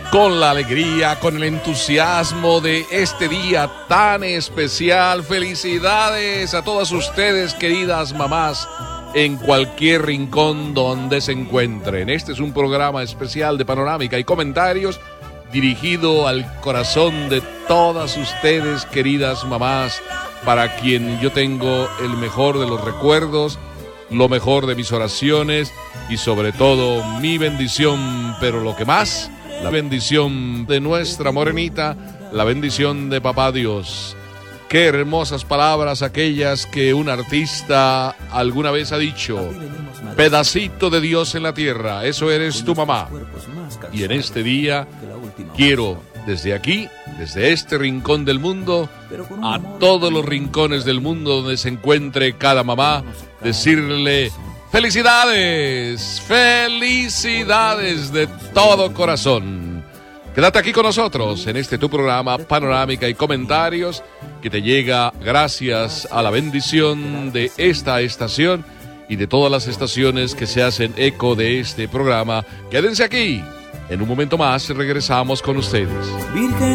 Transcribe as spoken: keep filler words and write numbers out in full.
con la alegría, con el entusiasmo de este día tan especial. Felicidades a todas ustedes, queridas mamás, en cualquier rincón donde se encuentren. Este es un programa especial de Panorámica y Comentarios dirigido al corazón de todas ustedes, queridas mamás, para quien yo tengo el mejor de los recuerdos, lo mejor de mis oraciones y sobre todo mi bendición, pero lo que más, la bendición de nuestra morenita, la bendición de Papá Dios. Qué hermosas palabras aquellas que un artista alguna vez ha dicho: pedacito de Dios en la tierra, eso eres tu mamá. Y en este día quiero, desde aquí, desde este rincón del mundo, a todos los rincones del mundo donde se encuentre cada mamá, decirle: ¡felicidades! ¡Felicidades de todo corazón! Quédate aquí con nosotros en este tu programa Panorámica y Comentarios, que te llega gracias a la bendición de esta estación y de todas las estaciones que se hacen eco de este programa. Quédense aquí. En un momento más regresamos con ustedes. Virgen